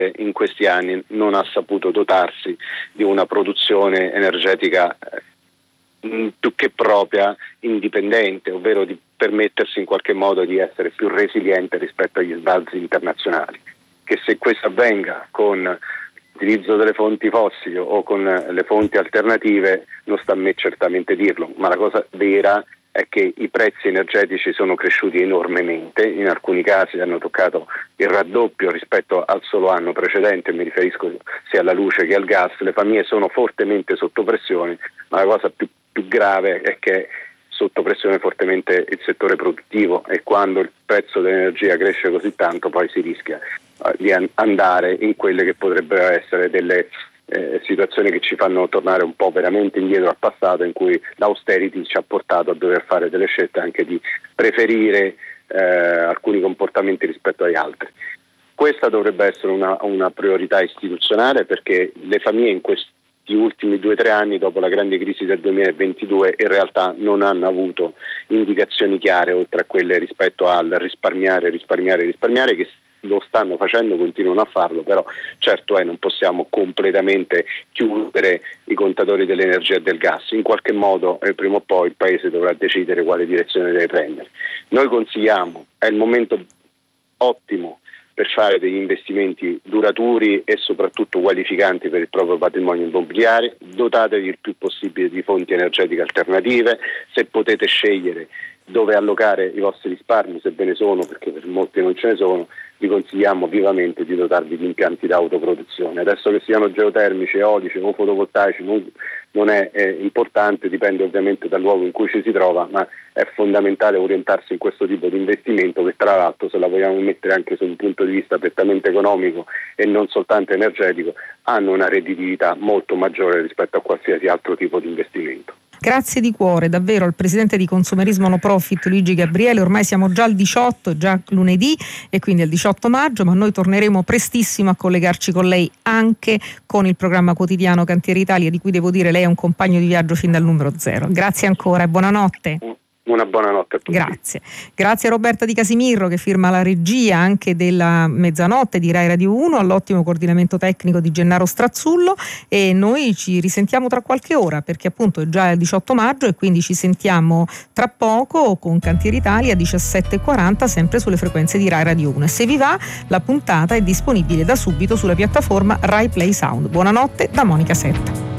in questi anni non ha saputo dotarsi di una produzione energetica più che propria, indipendente, ovvero di permettersi in qualche modo di essere più resiliente rispetto agli sbalzi internazionali. Che se questo avvenga con l'utilizzo delle fonti fossili o con le fonti alternative non sta a me certamente dirlo, ma la cosa vera è che i prezzi energetici sono cresciuti enormemente, in alcuni casi hanno toccato il raddoppio rispetto al solo anno precedente, mi riferisco sia alla luce che al gas. Le famiglie sono fortemente sotto pressione, ma la cosa più grave è che sotto pressione fortemente il settore produttivo, e quando il prezzo dell'energia cresce così tanto poi si rischia di andare in quelle che potrebbero essere delle situazioni che ci fanno tornare un po' veramente indietro al passato, in cui l'austerity ci ha portato a dover fare delle scelte anche di preferire alcuni comportamenti rispetto agli altri. Questa dovrebbe essere una priorità istituzionale, perché le famiglie in questi ultimi 2-3 anni, dopo la grande crisi del 2022, in realtà non hanno avuto indicazioni chiare, oltre a quelle rispetto al risparmiare, che lo stanno facendo, continuano a farlo, però certo non possiamo completamente chiudere i contatori dell'energia e del gas. In qualche modo prima o poi il Paese dovrà decidere quale direzione deve prendere. Noi consigliamo, è il momento ottimo per fare degli investimenti duraturi e soprattutto qualificanti per il proprio patrimonio immobiliare. Dotatevi il più possibile di fonti energetiche alternative. Se potete scegliere dove allocare i vostri risparmi, se ve ne sono, perché per molti non ce ne sono, vi consigliamo vivamente di dotarvi di impianti da autoproduzione. Adesso che siano geotermici, eolici o fotovoltaici non è importante, dipende ovviamente dal luogo in cui ci si trova, ma è fondamentale orientarsi in questo tipo di investimento, che tra l'altro, se la vogliamo mettere anche su un punto di vista prettamente economico e non soltanto energetico, hanno una redditività molto maggiore rispetto a qualsiasi altro tipo di investimento. Grazie di cuore davvero al presidente di Consumerismo No Profit Luigi Gabriele. Ormai siamo già al 18, già lunedì, e quindi al 18 maggio, ma noi torneremo prestissimo a collegarci con lei anche con il programma quotidiano Cantiere Italia, di cui devo dire lei è un compagno di viaggio fin dal numero 0. Grazie ancora e buonanotte. Una buonanotte a tutti. Grazie a Roberta Di Casimirro, che firma la regia anche della mezzanotte di Rai Radio 1, all'ottimo coordinamento tecnico di Gennaro Strazzullo, e noi ci risentiamo tra qualche ora, perché appunto è già il 18 maggio e quindi ci sentiamo tra poco con Cantiere Italia 17:40, sempre sulle frequenze di Rai Radio 1, e se vi va la puntata è disponibile da subito sulla piattaforma Rai Play Sound. Buonanotte da Monica Setta.